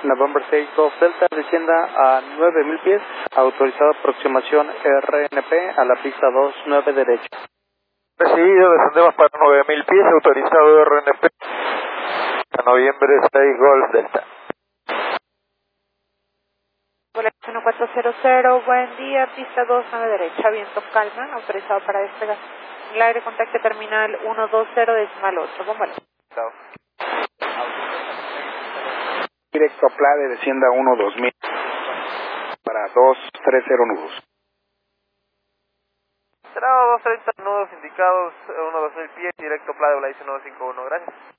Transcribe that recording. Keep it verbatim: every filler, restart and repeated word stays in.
November seis Golf Delta, descienda a nueve mil pies, autorizada aproximación R N P a la pista dos nueve derecha. Recibido, descendemos para nueve mil pies, autorizado R N P a noviembre seis Golf Delta. uno cuatro cero cero, buen día, pista dos nueve derecha, viento calma, autorizado para despegar. El aire contacto terminal uno dos cero decimal ocho, bombalo. Directo a Plade, descienda uno dos mil para dos tres cero nudos. Será dos treinta nudos indicados, uno dos mil pies, directo Plade, Blade uno cinco uno, gracias.